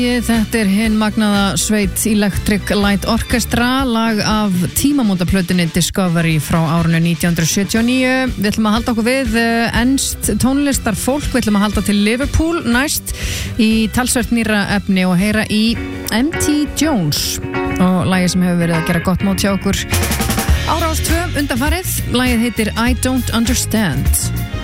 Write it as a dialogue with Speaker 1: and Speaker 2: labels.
Speaker 1: Þetta hinn magnaða sveit Electric Light Orchestra, lag af tímamótaplötunni Discovery frá árinu 1979. Við ætlum að halda okkur við enskt tónlistarfólk, við ætlum að halda til Liverpool næst í talsvert nýra efni og heyra í M.T. Jones og lagið sem hefur verið að gera gott mót hjá okkur á Rás 2 undanfarið. Lagið heitir I Don't Understand.